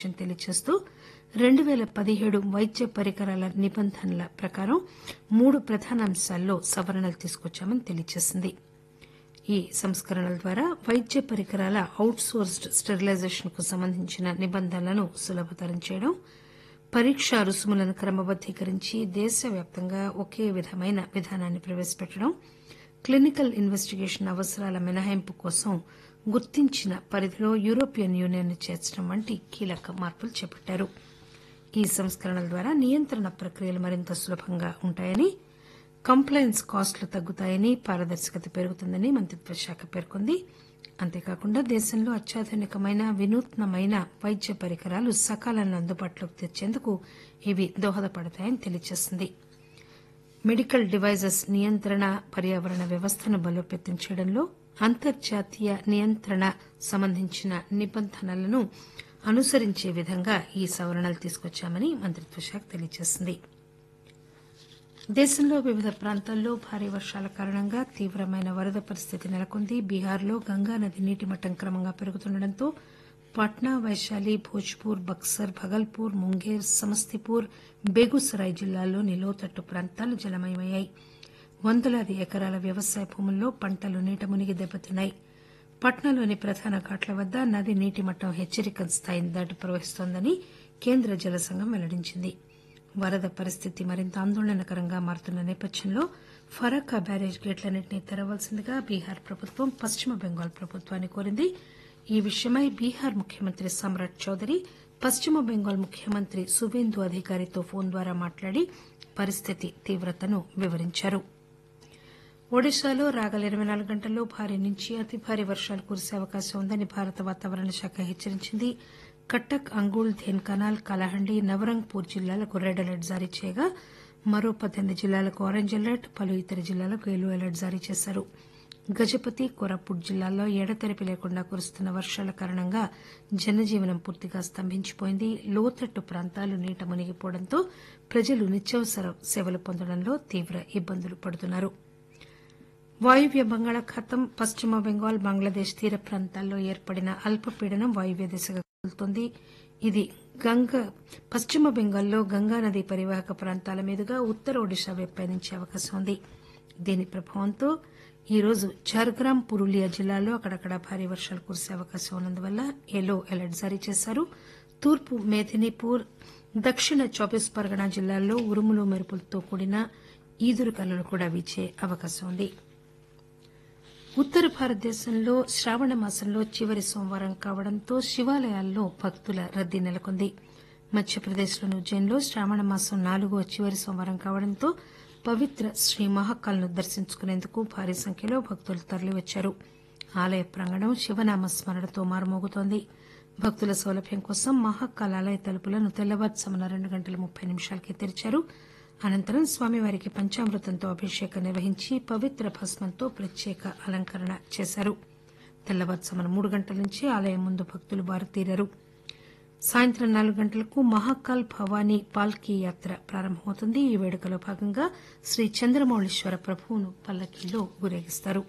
తెలియజేస్తూ 2017 వైద్య పరికరాల నిబంధనల ప్రకారం 3 ప్రధాన అంశాల్లో సవరణలు తీసుకొచ్చామని తెలియజేసింది. ఈ సంస్కరణల ద్వారా వైద్య పరికరాల అవుట్ సోర్స్డ్ స్టెరిలైజేషన్ కు సంబంధించిన నిబంధనలను సులభతరం చేయడం, పరీక్షా రుసుములను క్రమబద్దీకరించి దేశవ్యాప్తంగా ఒకే విధమైన విధానాన్ని ప్రవేశపెట్టడం, క్లినికల్ ఇన్వెస్టిగేషన్ అవసరాల మినహాయింపు కోసం గుర్తించిన పరిధిలో యూరోపియన్ యూనియన్ ను చేర్చడం వంటి కీలక మార్పులు చేపట్టారు. ఈ సంస్కరణల ద్వారా నియంత్రణ ప్రక్రియలు మరింత సులభంగా ఉంటాయని, కంప్లయన్స్ కాస్టులు తగ్గుతాయని, పారదర్శకత పెరుగుతుందని మంత్రిత్వ శాఖ పేర్కొంది. అంతేకాకుండా దేశంలో అత్యాధునికమైన వినూత్నమైన వైద్య పరికరాలు సకాలంలో అందుబాటులోకి తెచ్చేందుకు ఇవి దోహదపడతాయని తెలియజేసింది. మెడికల్ డివైజెస్ నియంత్రణ పర్యావరణ వ్యవస్థను బలోపేతం చేయడంలో అంతర్జాతీయ నియంత్రణ సంబంధించిన నిబంధనలను అనుసరించే విధంగా ఈ సవరణలు తీసుకొచ్చామని మంత్రిత్వ శాఖ తెలియజేసింది. దేశంలో వివిధ ప్రాంతాల్లో భారీ వర్షాల కారణంగా తీవ్రమైన వరద పరిస్థితి నెలకొంది. బీహార్లో గంగానది నీటిమట్టం క్రమంగా పెరుగుతుండటంతో పాట్నా, వైశాలి, భోజ్పూర్, బక్సర్, భగల్పూర్, ముంగేర్, సమస్తీపూర్, బేగూసరాయ్ జిల్లాల్లోని లోతట్టు ప్రాంతాలు జలమయమయ్యాయి. వందలాది ఎకరాల వ్యవసాయ భూముల్లో పంటలు నీట మునిగి దెబ్బతిన్నాయి. పట్నాలోని ప్రధాన ఘాట్ల వద్ద నది నీటిమట్టం హెచ్చరిక స్థాయిని దాటి ప్రవహిస్తోందని కేంద్ర జల సంఘం వెల్లడించింది. వరద పరిస్థితి మరింత ఆందోళనకరంగా మారుతున్న నేపథ్యంలో ఫరక్కా బ్యారేజ్ గేట్లన్నింటినీ తెరవవలసిందిగా బీహార్ ప్రభుత్వం పశ్చిమ బెంగాల్ ప్రభుత్వాన్ని కోరింది. ఈ విషయమై బీహార్ ముఖ్యమంత్రి సమ్రాట్ చౌదరి పశ్చిమ బెంగాల్ ముఖ్యమంత్రి సువేందు అధికారితో ఫోన్ ద్వారా మాట్లాడి పరిస్థితి తీవ్రతను వివరించారు. ఒడిశాలో రాగల 24 గంటల్లో భారీ నుంచి అతి భారీ వర్షాలు కురిసే అవకాశం ఉందని భారత వాతావరణ శాఖ హెచ్చరించింది. కట్టక్, అంగుల్, ధేన్కనాల్, కలహండి, నవరంగ్పూర్ జిల్లాలకు రెడ్ అలర్ట్ జారీ చేయగా మరో 18 జిల్లాలకు ఆరెంజ్ అలర్ట్, పలు ఇతర జిల్లాలకు యెల్లో అలర్ట్ జారీ చేశారు. గజపతి, కోరాపుట్ జిల్లాల్లో ఎడతెరిపి లేకుండా కురుస్తున్న వర్షాల కారణంగా జనజీవనం పూర్తిగా స్తంభించిపోయింది. లోతట్టు ప్రాంతాలు నీట మునిగిపోవడంతో ప్రజలు నిత్యావసర సేవలు పొందడంలో తీవ్ర ఇబ్బందులు పడుతున్నారు. వాయువ్య బంగాళాఖాతం, పశ్చిమ బెంగాల్, బంగ్లాదేశ్ తీర ప్రాంతాల్లో ఏర్పడిన అల్పపీడనం వాయువ్య దిశగా కదులుతోంది. ఇది పశ్చిమ బెంగాల్లో గంగానది పరివాహక ప్రాంతాల మీదుగా ఉత్తర ఒడిశా వైపు పయనించే అవకాశం ఉంది. దీని ప్రభావంతో ఈరోజు ఝార్గ్రామ్, పురూలియా జిల్లాల్లో అక్కడక్కడ భారీ వర్షాలు కురిసే అవకాశం ఉన్నందువల్ల యెల్లో అలర్ట్ జారీ చేశారు. తూర్పు మేదినీపూర్, దక్షిణ 24 పరగణ జిల్లాల్లో ఉరుములు మెరుపులతో కూడిన ఈదురుగాలులు కూడా వీచే అవకాశం ఉంది. ఉత్తర భారతదేశంలో శ్రావణ మాసంలో చివరి సోమవారం కావడంతో శివాలయాల్లో భక్తుల రద్దీ నెలకొంది. మధ్యప్రదేశ్లోని ఉజ్జయిన్లో శ్రావణ మాసం 4వ చివరి సోమవారం కావడంతో పవిత్ర శ్రీ మహాకాల్ను దర్శించుకునేందుకు భారీ సంఖ్యలో భక్తులు తరలివచ్చారు. ఆలయ ప్రాంగణం శివనామ స్మరణతో మారుమోగుతోంది. భక్తుల సౌలభ్యం కోసం మహాకాల్ ఆలయ తలుపులను తెల్లవారుజామున 2:30 తెరిచారు. అనంతరం స్వామివారికి పంచామృతంతో అభిషేకం నిర్వహించి పవిత్ర భస్మంతో ప్రత్యేక అలంకరణ చేశారు. తెల్లవారుజామున 3 గంటల నుంచి ఆలయం ముందు భక్తులు బారుతీరారు. సాయంత్రం 4 గంటలకు మహాకాల్ భవానీ పాల్కీ యాత్ర ప్రారంభమవుతుంది. ఈ వేడుకలో భాగంగా శ్రీ చంద్రమౌళీశ్వర ప్రభువును పల్లకీలో ఊరేగిస్తారు.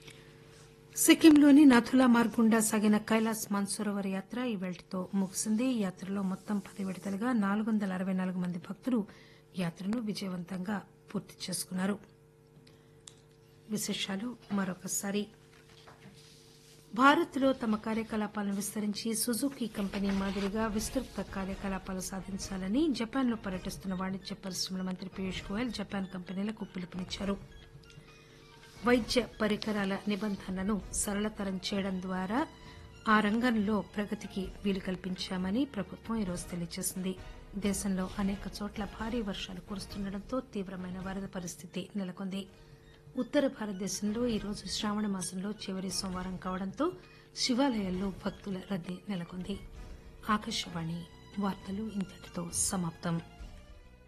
సిక్కింలోని నథులా మార్గ్ గుండా సాగిన కైలాస్ మాన్సరోవర్ యాత్ర ఈవేళతో ముగిసింది. ఈ యాత్రలో మొత్తం 10 విడతలుగా 464 మంది భక్తులు యాత్రను విజయవంతంగా పూర్తి చేసుకున్నారు. విశేషాలు మరొకసారి. భారత్లో తమ కార్యకలాపాలను విస్తరించి సుజుకి కంపెనీ మాదిరిగా విస్తృత కార్యకలాపాలు సాధించాలని జపాన్లో పర్యటిస్తున్న వాణిజ్య పరిశ్రమల మంత్రి పీయూష్ గోయల్ జపాన్ కంపెనీలకు పిలుపునిచ్చారు. వైద్య పరికరాల నిబంధనలను సరళతరం చేయడం ద్వారా ఆ రంగంలో ప్రగతికి వీలు కల్పించామని ప్రభుత్వం ఈరోజు తెలియజేసింది. దేశంలో అనేక చోట్ల భారీ వర్షాలు కురుస్తుండటంతో తీవ్రమైన వరద పరిస్థితి నెలకొంది. ఉత్తర భారతదేశంలో ఈరోజు శ్రావణ మాసంలో చివరి సోమవారం కావడంతో శివాలయాల్లో భక్తుల రద్దీ నెలకొంది. ఆకాశవాణి వార్తలు ఇంతటితో సమాప్తం.